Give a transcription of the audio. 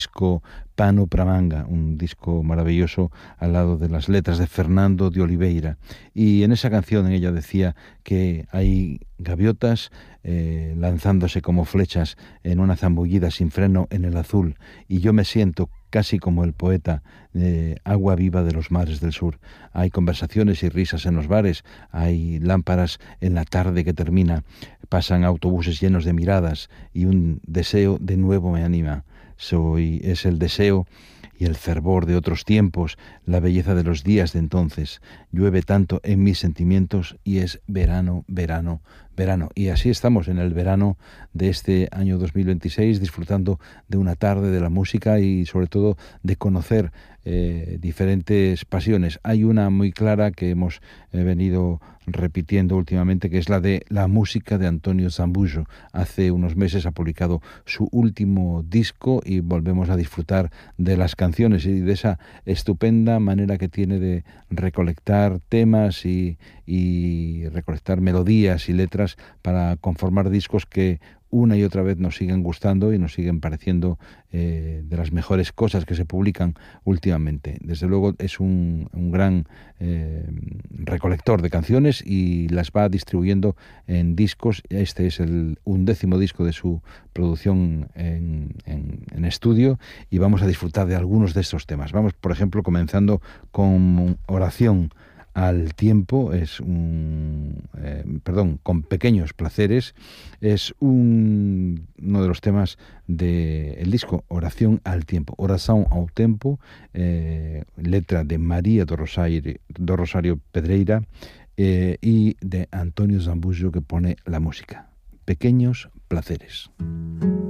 disco Pano pra Manga, un disco maravilloso al lado de las letras de Fernando de Oliveira. Y en esa canción ella decía que hay gaviotas lanzándose como flechas en una zambullida sin freno en el azul, y yo me siento casi como el poeta, agua viva de los mares del sur. Hay conversaciones y risas en los bares, hay lámparas en la tarde que termina, pasan autobuses llenos de miradas y un deseo de nuevo me anima. Es el deseo y el fervor de otros tiempos, la belleza de los días de entonces. Llueve tanto en mis sentimientos y es verano, verano, verano. Y así estamos en el verano de este año 2026, disfrutando de una tarde de la música y sobre todo de conocer diferentes pasiones. Hay una muy clara que hemos venido repitiendo últimamente, que es la de la música de Antonio Zambujo. Hace unos meses ha publicado su último disco y volvemos a disfrutar de las canciones y de esa estupenda manera que tiene de recolectar temas y recolectar melodías y letras para conformar discos que una y otra vez nos siguen gustando y nos siguen pareciendo de las mejores cosas que se publican últimamente. Desde luego es un gran recolector de canciones y las va distribuyendo en discos. Este es el 11º disco de su producción en estudio y vamos a disfrutar de algunos de estos temas. Vamos, por ejemplo, comenzando con Oración al tiempo, con pequeños placeres, es uno de los temas del disco Oración al tiempo, Oração ao tempo, letra de María do Rosario Pedreira y de Antonio Zambujo, que pone la música. Pequeños placeres.